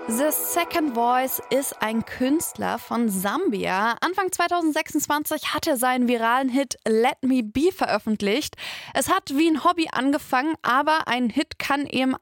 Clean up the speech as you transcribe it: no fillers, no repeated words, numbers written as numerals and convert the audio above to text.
The Second Voice ist ein Künstler von Sambia. Anfang 2026 hat er seinen viralen Hit Let Me Be veröffentlicht. Es hat wie ein Hobby angefangen, aber ein Hit kann eben